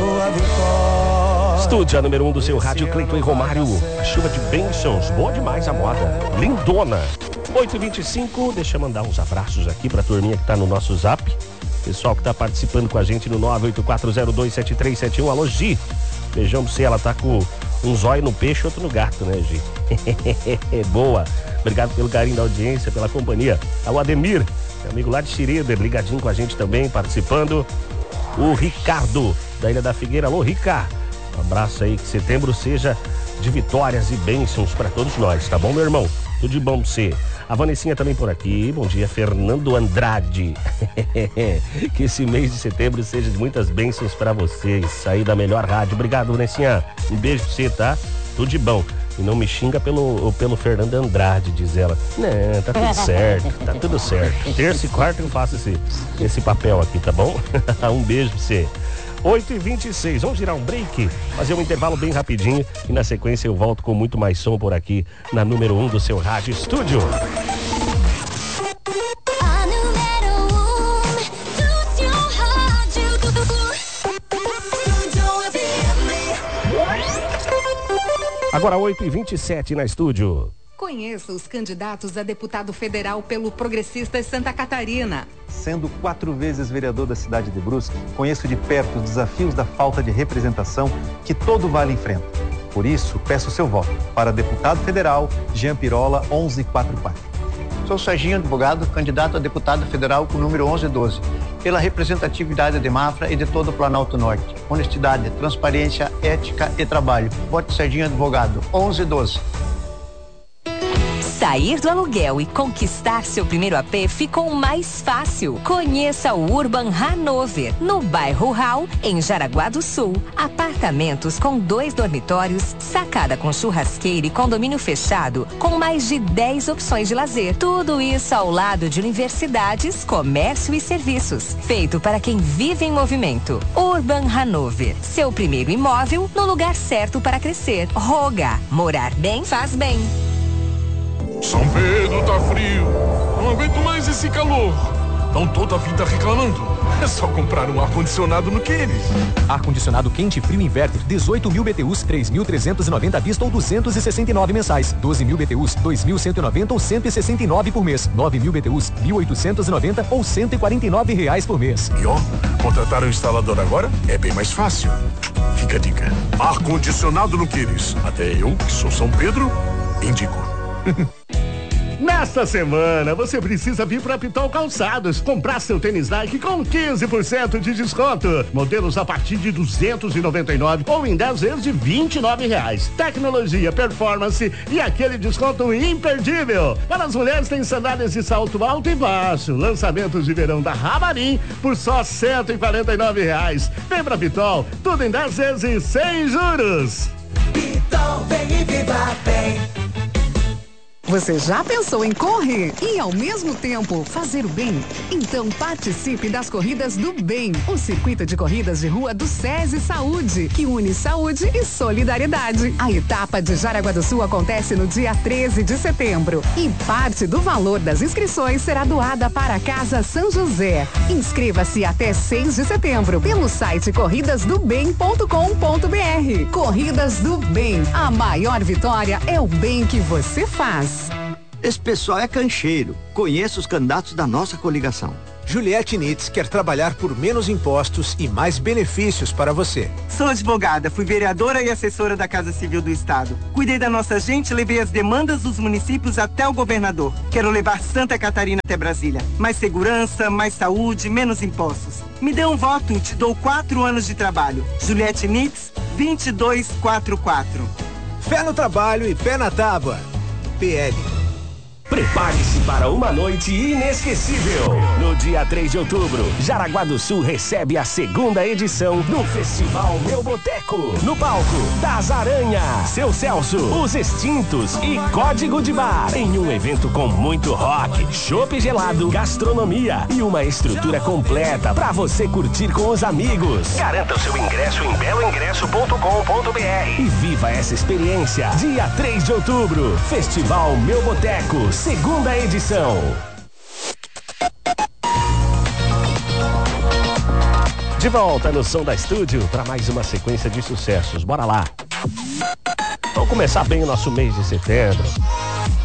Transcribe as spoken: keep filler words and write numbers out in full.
tua vitória. Estúdio, a número um do seu rádio, Cleiton e Romário. A chuva de bênçãos, boa demais a moda. Lindona. oito e vinte e cinco, deixa eu mandar uns abraços aqui pra turminha que tá no nosso zap. Pessoal que tá participando com a gente no nove oito quatro zero dois sete três sete um. Alô, Gi. Beijão pra você, ela tá com um zóio no peixe e outro no gato, né, Gi? Boa. Obrigado pelo carinho da audiência, pela companhia. Alô, Ademir, meu amigo lá de Xireder, ligadinho com a gente também, participando. O Ricardo, da Ilha da Figueira. Alô, Ricardo. Um abraço aí, que setembro seja de vitórias e bênçãos pra todos nós, tá bom, meu irmão? Tudo de bom pra você. A Vanessinha também por aqui. Bom dia, Fernando Andrade. Que esse mês de setembro seja de muitas bênçãos pra vocês. Aí da melhor rádio. Obrigado, Vanessinha. Um beijo pra você, tá? Tudo de bom. E não me xinga pelo, pelo Fernando Andrade, diz ela. Não, tá tudo certo, tá tudo certo. Terça e quarta eu faço esse, esse papel aqui, tá bom? Um beijo pra você. oito e vinte e seis, vamos girar um break, fazer um intervalo bem rapidinho e na sequência eu volto com muito mais som por aqui na número um do seu rádio estúdio. A número um do seu rádio. Agora oito e vinte e sete na estúdio. Conheça os candidatos a deputado federal pelo Progressistas Santa Catarina. Sendo quatro vezes vereador da cidade de Brusque, conheço de perto os desafios da falta de representação que todo vale enfrenta. Por isso, peço seu voto para deputado federal Jean Pirola onze quarenta e quatro. Sou Serginho Advogado, candidato a deputado federal com o número onze doze, pela representatividade de Mafra e de todo o Planalto Norte. Honestidade, transparência, ética e trabalho. Vote Serginho Advogado, onze doze. Sair do aluguel e conquistar seu primeiro A P ficou mais fácil. Conheça o Urban Hanover, no bairro Rural, em Jaraguá do Sul. Apartamentos com dois dormitórios, sacada com churrasqueira e condomínio fechado, com mais de dez opções de lazer. Tudo isso ao lado de universidades, comércio e serviços. Feito para quem vive em movimento. Urban Hanover, seu primeiro imóvel no lugar certo para crescer. Roga, morar bem faz bem. São Pedro tá frio. Não aguento mais esse calor. Estão toda a vida reclamando. É só comprar um ar-condicionado no Queires. Ar-condicionado quente frio inverter, dezoito mil B T Us, três mil trezentos e noventa à vista ou duzentos e sessenta e nove mensais. doze mil B T Us, dois mil cento e noventa ou cento e sessenta e nove por mês. nove mil B T Us, mil oitocentos e noventa ou cento e quarenta e nove reais por mês. E ó, contratar um instalador agora é bem mais fácil. Fica a dica. Ar-condicionado no Queires. Até eu, que sou São Pedro, indico. Nesta semana, você precisa vir para Pitol Calçados, comprar seu tênis Nike com quinze por cento de desconto. Modelos a partir de duzentos e noventa e nove ou em dez vezes de vinte e nove reais. Tecnologia, performance e aquele desconto imperdível. Para as mulheres tem sandálias de salto alto e baixo. Lançamentos de verão da Ramarim por só cento e quarenta e nove reais. Vem pra Pitol, tudo em dez vezes sem juros. Pitol, vem e viva bem. Você já pensou em correr e, ao mesmo tempo, fazer o bem? Então participe das Corridas do Bem, o circuito de corridas de rua do SESI Saúde, que une saúde e solidariedade. A etapa de Jaraguá do Sul acontece no dia treze de setembro e parte do valor das inscrições será doada para a Casa São José. Inscreva-se até seis de setembro pelo site corridas do bem ponto com ponto br. Corridas do Bem, a maior vitória é o bem que você faz. Esse pessoal é cancheiro. Conheça os candidatos da nossa coligação. Juliette Nitz quer trabalhar por menos impostos e mais benefícios para você. Sou advogada, fui vereadora e assessora da Casa Civil do Estado. Cuidei da nossa gente, levei as demandas dos municípios até o governador. Quero levar Santa Catarina até Brasília. Mais segurança, mais saúde, menos impostos. Me dê um voto, te dou quatro anos de trabalho. Juliette Nitz, vinte e dois quarenta e quatro. Fé no trabalho e pé na tábua. P L. Prepare-se para uma noite inesquecível. No dia três de outubro, Jaraguá do Sul recebe a segunda edição do Festival Meu Boteco. No palco, Das Aranha, Seu Celso, Os Extintos e Código de Bar. Em um evento com muito rock, chopp gelado, gastronomia e uma estrutura completa para você curtir com os amigos. Garanta o seu ingresso em belo ingresso ponto com ponto br e viva essa experiência. Dia três de outubro, Festival Meu Boteco. Segunda edição. De volta no Som da Estúdio para mais uma sequência de sucessos. Bora lá. Vamos começar bem o nosso mês de setembro.